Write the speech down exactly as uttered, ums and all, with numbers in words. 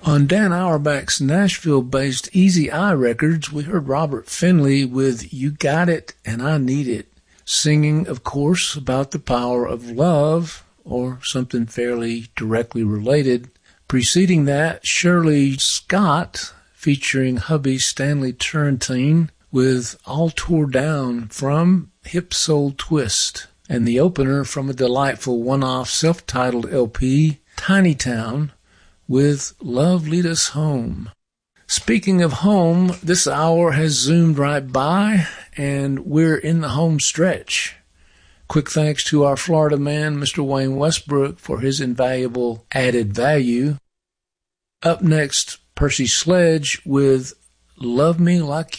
On Dan Auerbach's Nashville-based Easy Eye Records, we heard Robert Finley with You Got It and I Need It, singing, of course, about the power of love, or something fairly directly related. Preceding that, Shirley Scott, featuring hubby Stanley Turrentine, with All Tore Down from Hip Soul Twist, and the opener from a delightful one-off self-titled L P, Tiny Town, with Love Lead Us Home. Speaking of home, this hour has zoomed right by, and we're in the home stretch. Quick thanks to our Florida man, Mister Wayne Westbrook, for his invaluable added value. Up next, Percy Sledge with Love Me Like